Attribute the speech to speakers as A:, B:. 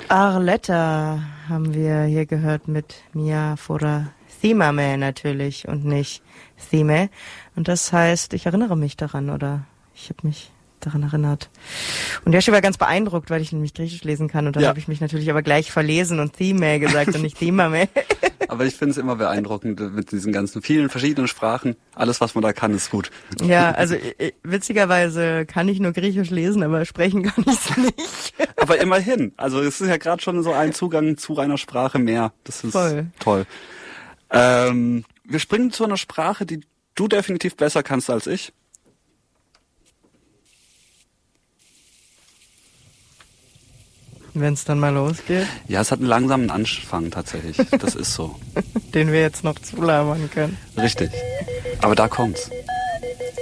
A: Arletta haben wir hier gehört mit Mia Fora Thimame natürlich und nicht Thime. Und das heißt, ich erinnere mich daran oder ich habe mich daran erinnert. Und Yoshi war ganz beeindruckt, weil ich nämlich Griechisch lesen kann und dann habe ich mich natürlich aber gleich verlesen und Thime gesagt und nicht Thimame.
B: Aber ich finde es immer beeindruckend mit diesen ganzen vielen verschiedenen Sprachen. Alles, was man da kann, ist gut.
A: Ja, also witzigerweise kann ich nur Griechisch lesen, aber sprechen kann ich es nicht.
B: Aber immerhin. Also es ist ja gerade schon so ein Zugang zu einer Sprache mehr. Das ist toll. Wir springen zu einer Sprache, die du definitiv besser kannst als ich.
A: Wenn es dann mal losgeht.
B: Ja, es hat einen langsamen Anfang tatsächlich. Das ist so.
A: Den wir jetzt noch zulabern können.
B: Richtig. Aber da kommt's.